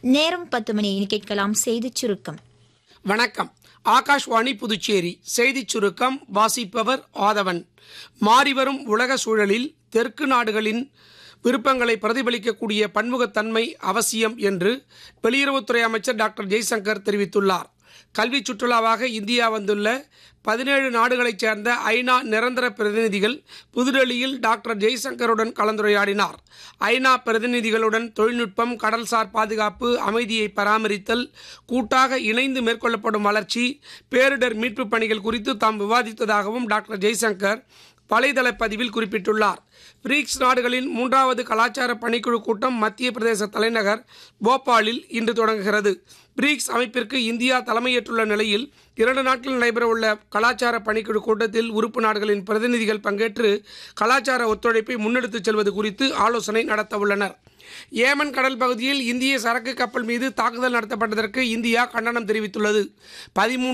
நேரம் 10 மணி. கேட்கலாம் செய்திச் சுருக்கம். வணக்கம். ஆகாஷ்வாணி புதுச்சேரி செய்திச் சுருக்கம் வாசிப்பவர் ஆதவன். மாறிவரும் உலக சூழலில் தெற்கு நாடுகளின் விருப்பங்களை பிரதிபலிக்கக்கூடிய பன்முகத்தன்மை அவசியம் என்று வெளியுறவுத்துறை அமைச்சர் டாக்டர் ஜெய்சங்கர் தெரிவித்துள்ளார். கல்வி சுற்றுலாவாக இந்தியா வந்துள்ள 17 நாடுகளைச் சேர்ந்த ஐநா நிரந்தர பிரதிநிதிகள் புதுடெல்லியில் டாக்டர் ஜெய்சங்கருடன் கலந்துரையாடினார். ஐநா பிரதிநிதிகளுடன் தொழில்நுட்பம், கடல்சார் பாதுகாப்பு, அமைதியை பராமரித்தல், கூட்டாக இணைந்து மேற்கொள்ளப்படும் வளர்ச்சி, பேரிடர் மீட்புப் பணிகள் குறித்து தாம் விவாதித்ததாகவும் டாக்டர் ஜெய்சங்கர் வலைதள பதிவில் குறிப்பிட்டுள்ளார். பிரிக்ஸ் நாடுகளின் 3வது கலாச்சார பணிக்குழு கூட்டம் மத்திய பிரதேச தலைநகர் போபாலில் இன்று தொடங்குகிறது. பிரிக்ஸ் அமைப்பிற்கு இந்தியா தலைமையேற்றுள்ள நிலையில் 2 நாட்கள் நடைபெறவுள்ள கலாச்சார பணிக்குழு கூட்டத்தில் உறுப்பு நாடுகளின் பிரதிநிதிகள் பங்கேற்று கலாச்சார ஒத்துழைப்பை முன்னெடுத்துச் செல்வது குறித்து ஆலோசனை நடத்தவுள்ளனர். ஏமன் கடல் பகுதியில் இந்திய சரக்கு கப்பல் மீது தாக்குதல் நடத்தப்பட்டதற்கு இந்தியா கண்டனம் தெரிவித்துள்ளது. 13